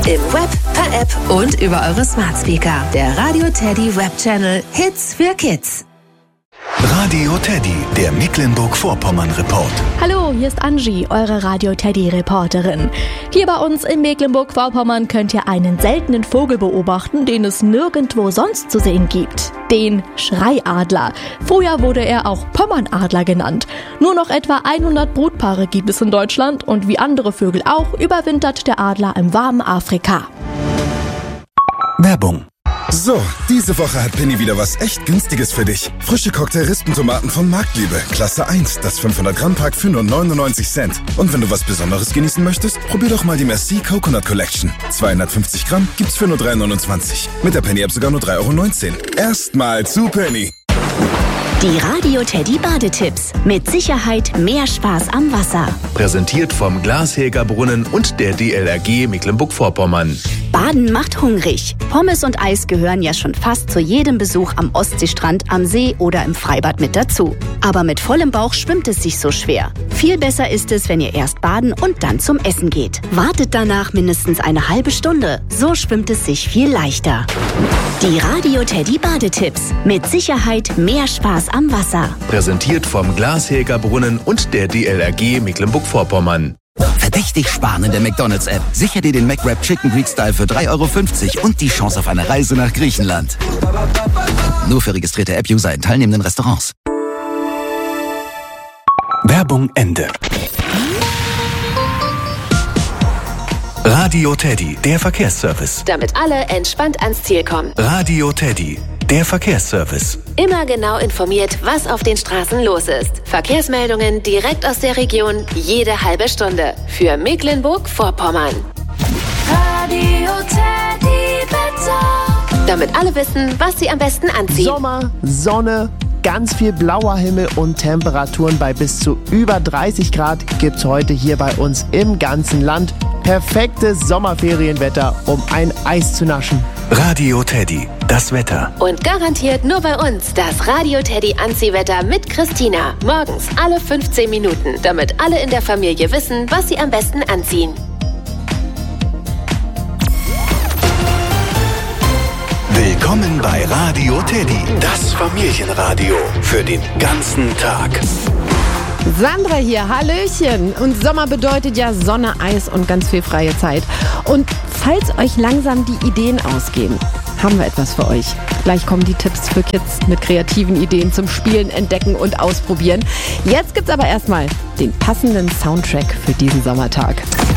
Im Web, per App und über eure Smart Speaker. Der Radio Teddy Web Channel Hits für Kids. Radio Teddy, der Mecklenburg-Vorpommern-Report. Hallo, hier ist Angie, eure Radio Teddy-Reporterin. Hier bei uns in Mecklenburg-Vorpommern könnt ihr einen seltenen Vogel beobachten, den es nirgendwo sonst zu sehen gibt. Den Schreiadler. Früher wurde er auch Pommernadler genannt. Nur noch etwa 100 Brutpaare gibt es in Deutschland und wie andere Vögel auch, überwintert der Adler im warmen Afrika. Werbung. So, diese Woche hat Penny wieder was echt Günstiges für dich. Frische Cocktail-Rispentomaten von Marktliebe, Klasse 1, das 500-Gramm-Pack für nur 99 Cent. Und wenn du was Besonderes genießen möchtest, probier doch mal die Merci Coconut Collection. 250 Gramm gibt's für nur 3,29. Mit der Penny-App sogar nur 3,19 €. Erstmal zu Penny. Die Radio Teddy Badetipps. Mit Sicherheit mehr Spaß am Wasser. Präsentiert vom Glashägerbrunnen und der DLRG Mecklenburg-Vorpommern. Baden macht hungrig. Pommes und Eis gehören ja schon fast zu jedem Besuch am Ostseestrand, am See oder im Freibad mit dazu. Aber mit vollem Bauch schwimmt es sich so schwer. Viel besser ist es, wenn ihr erst baden und dann zum Essen geht. Wartet danach mindestens eine halbe Stunde. So schwimmt es sich viel leichter. Die Radio Teddy Badetipps. Mit Sicherheit mehr Spaß am Wasser. Präsentiert vom Glashägerbrunnen und der DLRG Mecklenburg-Vorpommern. Verdächtig sparen in der McDonald's-App. Sicher dir den McWrap Chicken Greek Style für 3,50 € und die Chance auf eine Reise nach Griechenland. Nur für registrierte App-User in teilnehmenden Restaurants. Werbung Ende. Radio Teddy, der Verkehrsservice. Damit alle entspannt ans Ziel kommen. Radio Teddy, der Verkehrsservice. Immer genau informiert, was auf den Straßen los ist. Verkehrsmeldungen direkt aus der Region, jede halbe Stunde. Für Mecklenburg-Vorpommern. Radio Teddy Wetter. Damit alle wissen, was sie am besten anziehen. Sommer, Sonne, ganz viel blauer Himmel und Temperaturen bei bis zu über 30 Grad gibt's heute hier bei uns im ganzen Land. Perfektes Sommerferienwetter, um ein Eis zu naschen. Radio Teddy, das Wetter. Und garantiert nur bei uns das Radio Teddy Anziehwetter mit Christina. Morgens alle 15 Minuten, damit alle in der Familie wissen, was sie am besten anziehen. Willkommen bei Radio Teddy, das Familienradio für den ganzen Tag. Sandra hier, Hallöchen. Und Sommer bedeutet ja Sonne, Eis und ganz viel freie Zeit. Und falls euch langsam die Ideen ausgehen, haben wir etwas für euch. Gleich kommen die Tipps für Kids mit kreativen Ideen zum Spielen, Entdecken und Ausprobieren. Jetzt gibt's aber erstmal den passenden Soundtrack für diesen Sommertag.